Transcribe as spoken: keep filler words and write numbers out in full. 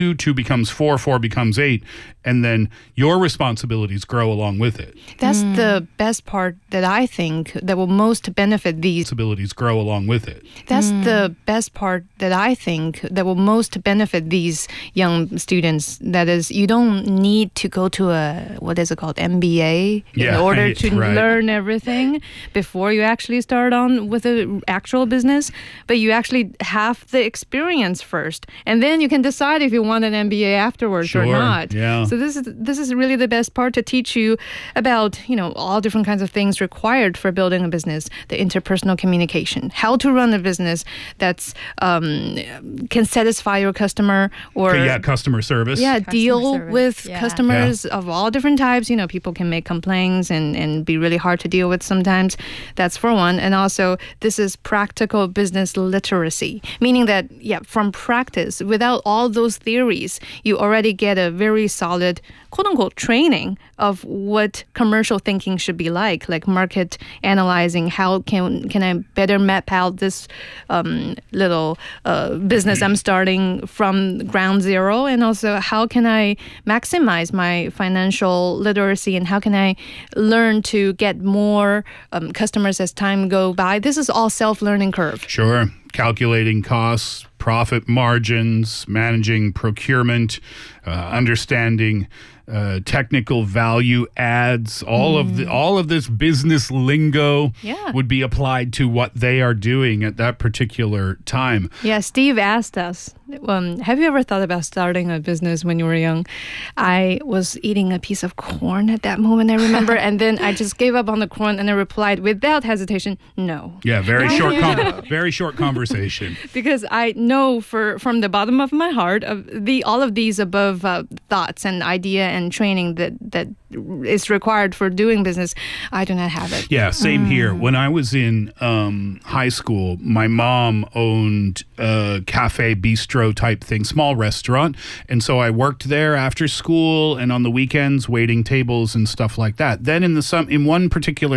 two, two becomes four, four becomes eight, and then your responsibilities grow along with it. That's mm. the best part that I think that will most benefit these responsibilities grow along with it. That's mm. the best part that I think that will most benefit these young students. That is, you don't need to go to a, what is it called, M B A yeah, in order to right. learn everything before you actually start on with an actual business, but you actually have the experience first, and then you can decide if you want an M B A afterwards sure. or not. Yeah. So this is this is really the best part, to teach you about, you know, all different kinds of things required for building a business, the interpersonal communication, how to run a business that's um, can satisfy your customer, or okay, yeah, customer service. Yeah, customer deal service. with yeah. customers yeah. of all different types. You know, people can make complaints and, and be really hard to deal with sometimes. That's for one. And also, this is practical business literacy, meaning that, yeah, from practice, without all those theories, you already get a very solid, quote-unquote, training of what commercial thinking should be like, like market analyzing. How can can I better map out this um, little uh, business I'm starting from ground zero? And also, how can I maximize my financial literacy, and how can I learn to get more um, customers as time go by? This is all self-learning curve. Sure. Calculating costs, profit margins, managing procurement, uh, understanding uh, technical value adds. All mm. of the, all of this business lingo yeah. would be applied to what they are doing at that particular time. Yeah, Steve asked us, um, have you ever thought about starting a business when you were young? I was eating a piece of corn at that moment, I remember, and then I just gave up on the corn, and I replied without hesitation, no. Yeah, very short, com- very short conversation. Because I know for from the bottom of my heart, of the all of these above uh, thoughts and idea and training that that is required for doing business, I do not have it. Yeah, same mm. here. When I was in um, high school, my mom owned a cafe bistro type thing, small restaurant, and so I worked there after school and on the weekends, waiting tables and stuff like that. Then in the some in one particular